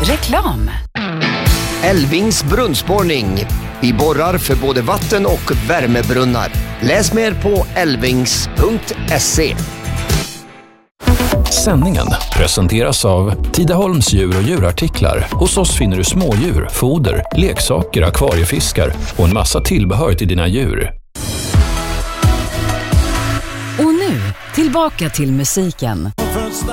Reklam. Älvings brunnsborrning. Vi borrar för både vatten- och värmebrunnar. Läs mer på älvings.se. Sändningen presenteras av Tidaholms djur- och djurartiklar. Hos oss finner du smådjur, foder, leksaker, akvariefiskar och en massa tillbehör till dina djur. Och nu, tillbaka till musiken. Första